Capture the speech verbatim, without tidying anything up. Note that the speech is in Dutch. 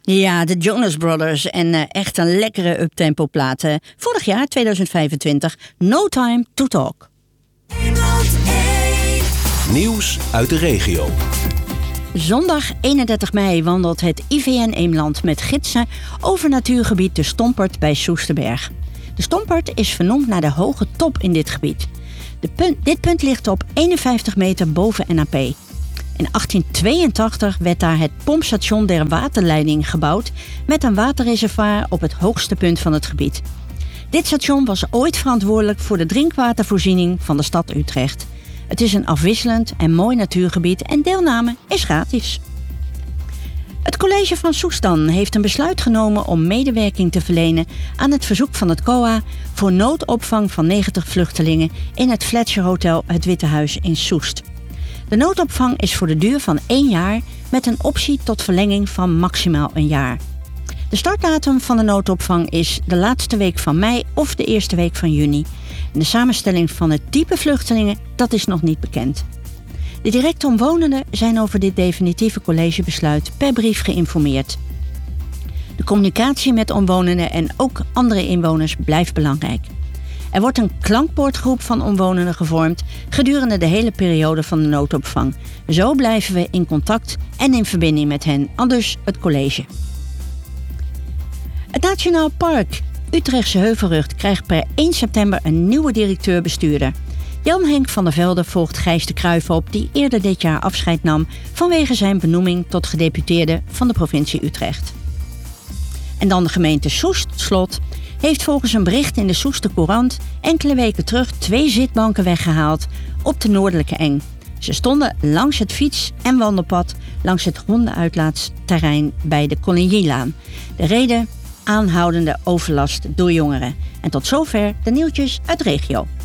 Ja, de Jonas Brothers en uh, echt een lekkere uptempo plaat. Uh, vorig jaar, tweeduizend vijfentwintig, No Time to Talk. Nieuws uit de regio. Zondag eenendertig mei wandelt het I V N Eemland met gidsen over natuurgebied de Stompert bij Soesterberg. De Stompert is vernoemd naar de hoge top in dit gebied. De punt, dit punt ligt op eenenvijftig meter boven N A P. In achttien tweeëntachtig werd daar het pompstation der waterleiding gebouwd met een waterreservoir op het hoogste punt van het gebied. Dit station was ooit verantwoordelijk voor de drinkwatervoorziening van de stad Utrecht. Het is een afwisselend en mooi natuurgebied en deelname is gratis. Het college van Soestan heeft een besluit genomen om medewerking te verlenen aan het verzoek van het C O A voor noodopvang van negentig vluchtelingen in het Fletcher Hotel Het Witte Huis in Soest. De noodopvang is voor de duur van één jaar met een optie tot verlenging van maximaal een jaar. De startdatum van de noodopvang is de laatste week van mei of de eerste week van juni. En de samenstelling van het type vluchtelingen, dat is nog niet bekend. De directe omwonenden zijn over dit definitieve collegebesluit per brief geïnformeerd. De communicatie met omwonenden en ook andere inwoners blijft belangrijk. Er wordt een klankbordgroep van omwonenden gevormd gedurende de hele periode van de noodopvang. Zo blijven we in contact en in verbinding met hen, aldus het college. Het Nationaal Park Utrechtse Heuvelrug krijgt per één september een nieuwe directeur-bestuurder. Jan-Henk van der Velde volgt Gijs de Kruijf op, die eerder dit jaar afscheid nam vanwege zijn benoeming tot gedeputeerde van de provincie Utrecht. En dan de gemeente Soest-Slot heeft volgens een bericht in de Soester Courant enkele weken terug twee zitbanken weggehaald op de Noordelijke Eng. Ze stonden langs het fiets- en wandelpad langs het hondenuitlaatsterrein bij de Colignylaan. De reden: aanhoudende overlast door jongeren. En tot zover de nieuwtjes uit de regio.